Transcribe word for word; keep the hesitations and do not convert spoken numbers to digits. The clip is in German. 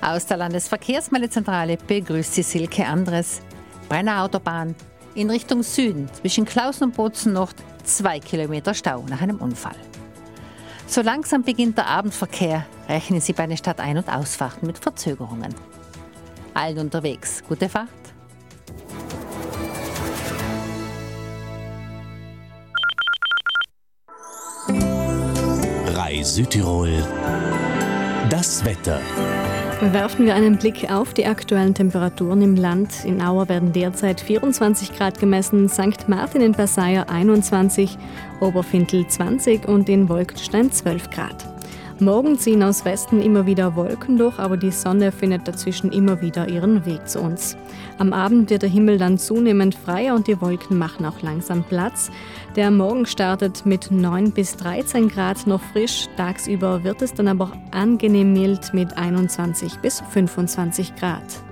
Aus der Landesverkehrsmeldezentrale begrüßt Sie Silke Andres. Brenner Autobahn in Richtung Süden zwischen Klausen und Bozen noch zwei Kilometer Stau nach einem Unfall. So langsam beginnt der Abendverkehr, rechnen Sie bei den Stadtein- und Ausfahrten mit Verzögerungen. Allen unterwegs, gute Fahrt. Rai Südtirol. Das Wetter. Werfen wir einen Blick auf die aktuellen Temperaturen im Land. In Auer werden derzeit vierundzwanzig Grad gemessen, Sankt Martin in Passaia einundzwanzig, Oberfintel zwanzig und in Wolkenstein zwölf Grad. Morgen ziehen aus Westen immer wieder Wolken durch, aber die Sonne findet dazwischen immer wieder ihren Weg zu uns. Am Abend wird der Himmel dann zunehmend freier und die Wolken machen auch langsam Platz. Der Morgen startet mit neun bis dreizehn Grad noch frisch. Tagsüber wird es dann aber auch angenehm mild mit einundzwanzig bis fünfundzwanzig Grad.